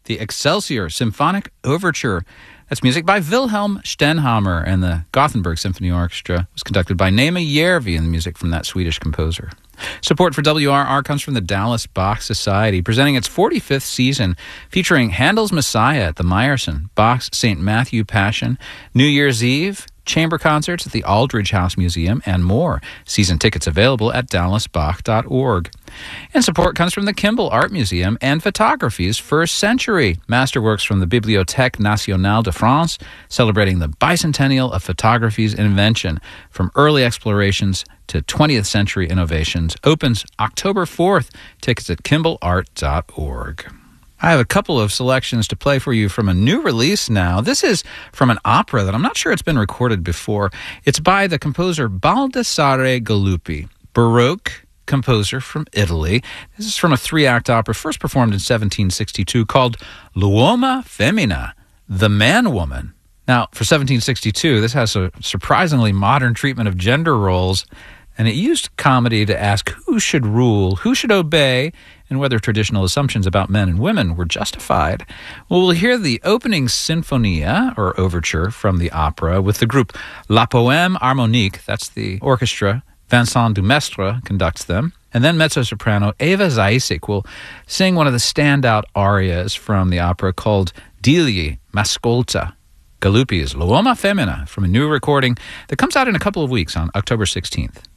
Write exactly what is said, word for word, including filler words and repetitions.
the Excelsior Symphonic Overture. That's music by Wilhelm Stenhammar, and the Gothenburg Symphony Orchestra was conducted by Nema Järvi, and the music from that Swedish composer. Support for W R R comes from the Dallas Bach Society, presenting its forty-fifth season, featuring Handel's Messiah at the Meyerson, Bach's Saint Matthew Passion, New Year's Eve, chamber concerts at the Aldridge House Museum, and more. Season tickets available at dallas bach dot org. And support comes from the Kimball Art Museum and Photography's First Century, masterworks from the Bibliothèque Nationale de France, celebrating the bicentennial of photography's invention, from early explorations to twentieth century innovations. Opens October fourth. Tickets at kimball art dot org. I have a couple of selections to play for you from a new release now. This is from an opera that I'm not sure it's been recorded before. It's by the composer Baldassare Galuppi, Baroque composer from Italy. This is from a three-act opera first performed in seventeen sixty-two called L'Uomo Femmina, The Man-Woman. Now, for seventeen sixty-two, this has a surprisingly modern treatment of gender roles, and it used comedy to ask who should rule, who should obey, and whether traditional assumptions about men and women were justified. Well, we'll hear the opening sinfonia, or overture, from the opera with the group La Poème Harmonique. That's the orchestra. Vincent Dumestre conducts them. And then mezzo-soprano Eva Zaisik will sing one of the standout arias from the opera called Digli m'ascolta. Galuppi's L'Uomo Femmina, from a new recording that comes out in a couple of weeks on October sixteenth.